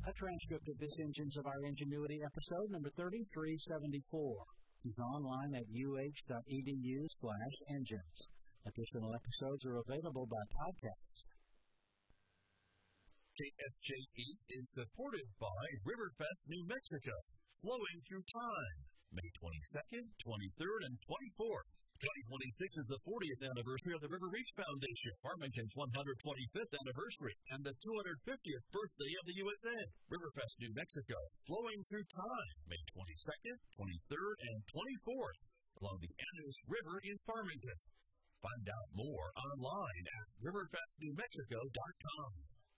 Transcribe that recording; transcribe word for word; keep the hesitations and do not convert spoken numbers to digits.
A transcript of this Engines of Our Ingenuity episode number thirty-three seventy-four is online at uh.edu slash engines. Additional episodes are available by podcast. K S J E is supported by Riverfest, New Mexico, flowing through time, May twenty-second, twenty-third, and twenty-fourth. twenty twenty-six is the fortieth anniversary of the River Reach Foundation, Farmington's one hundred twenty-fifth anniversary, and the two hundred fiftieth birthday of the U S A. Riverfest, New Mexico, flowing through time, May twenty-second, twenty-third, and twenty-fourth, along the Anus River in Farmington. Find out more online at riverfest new mexico dot com.